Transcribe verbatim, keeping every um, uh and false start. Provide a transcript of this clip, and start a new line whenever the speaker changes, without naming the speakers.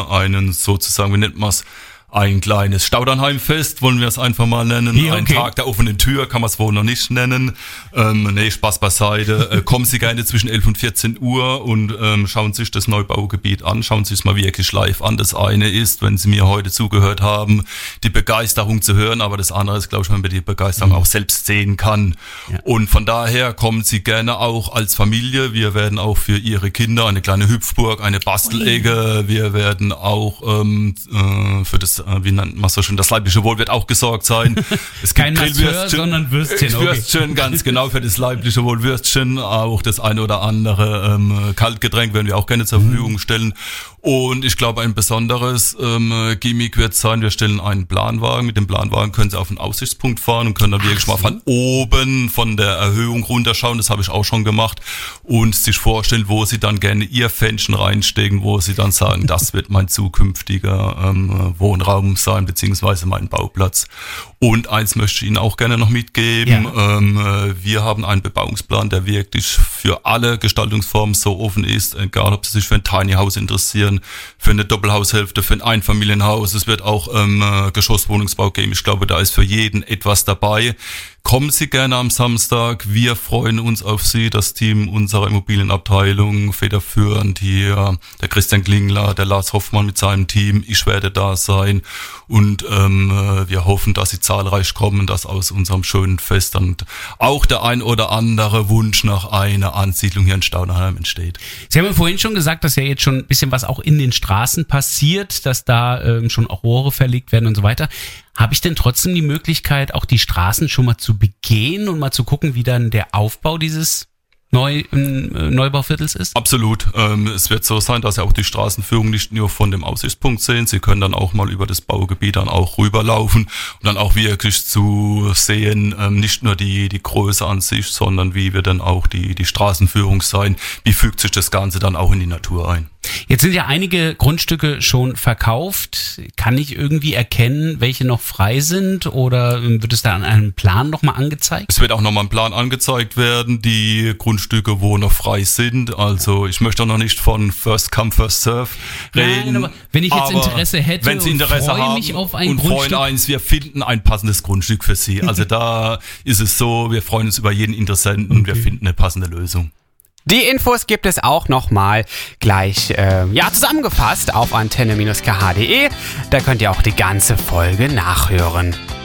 wir einen sozusagen, wie nennt man es, ein kleines Staudernheimfest, wollen wir es einfach mal nennen.
Ja, okay.
Ein Tag der offenen Tür, kann man es wohl noch nicht nennen. Ähm, nee, Spaß beiseite. Äh, kommen Sie gerne zwischen elf und vierzehn Uhr und ähm, schauen sich das Neubaugebiet an. Schauen Sie es mal wirklich live an. Das eine ist, wenn Sie mir heute zugehört haben, die Begeisterung zu hören, aber das andere ist, glaube ich, wenn man die Begeisterung mhm. auch selbst sehen kann. Ja. Und von daher kommen Sie gerne auch als Familie. Wir werden auch für Ihre Kinder eine kleine Hüpfburg, eine Bastelecke. Wir werden auch ähm, äh, für das wie nennt man so schön, das leibliche Wohl wird auch gesorgt sein.
Es gibt kein Masseur, sondern Würstchen.
Okay. Würstchen, ganz genau, für das leibliche Wohl Würstchen. Auch das eine oder andere ähm, Kaltgetränk werden wir auch gerne zur Verfügung stellen. Und ich glaube, ein besonderes ähm, Gimmick wird sein, wir stellen einen Planwagen. Mit dem Planwagen können Sie auf einen Aussichtspunkt fahren und können dann wirklich Ach, mal von oben, von der Erhöhung runterschauen. Das habe ich auch schon gemacht. Und sich vorstellen, wo Sie dann gerne Ihr Fännchen reinstecken, wo Sie dann sagen, das wird mein zukünftiger ähm, Wohnraum sein, beziehungsweise mein Bauplatz. Und eins möchte ich Ihnen auch gerne noch mitgeben. Ja. Ähm, wir haben einen Bebauungsplan, der wirklich für alle Gestaltungsformen so offen ist, egal ob Sie sich für ein Tiny House interessieren, für eine Doppelhaushälfte, für ein Einfamilienhaus. Es wird auch ähm, Geschosswohnungsbau geben. Ich glaube, da ist für jeden etwas dabei. Kommen Sie gerne am Samstag. Wir freuen uns auf Sie, das Team unserer Immobilienabteilung, federführend hier der Christian Klingler, der Lars Hoffmann mit seinem Team. Ich werde da sein und ähm, wir hoffen, dass Sie zahlreich kommen, dass aus unserem schönen Fest dann auch der ein oder andere Wunsch nach einer Ansiedlung hier in Staudernheim entsteht.
Sie haben ja vorhin schon gesagt, dass ja jetzt schon ein bisschen was auch in den Straßen passiert, dass da ähm, schon auch Rohre verlegt werden und so weiter. Habe ich denn trotzdem die Möglichkeit, auch die Straßen schon mal zu begehen und mal zu gucken, wie dann der Aufbau dieses Neu, äh, Neubauviertels ist?
Absolut. Ähm, es wird so sein, dass Sie auch die Straßenführung nicht nur von dem Aussichtspunkt sehen. Sie können dann auch mal über das Baugebiet dann auch rüberlaufen und dann auch wirklich zu sehen, ähm, nicht nur die, die Größe an sich, sondern wie wird dann auch die, die Straßenführung sein. Wie fügt sich das Ganze dann auch in die Natur ein?
Jetzt sind ja einige Grundstücke schon verkauft. Kann ich irgendwie erkennen, welche noch frei sind oder wird es da an einem Plan nochmal angezeigt?
Es wird auch nochmal ein Plan angezeigt werden, die Grundstücke, wo noch frei sind. Also ich möchte auch noch nicht von First Come, First Serve reden.
Nein, aber wenn ich jetzt Interesse hätte
wenn Sie Interesse
und freue
haben
mich auf ein
und
Grundstück.
freuen eins, wir finden ein passendes Grundstück für Sie. Also da ist es so, wir freuen uns über jeden Interessenten und okay. wir finden eine passende Lösung.
Die Infos gibt es auch nochmal gleich äh, ja, zusammengefasst auf antenne Bindestrich k h punkt d e. Da könnt ihr auch die ganze Folge nachhören.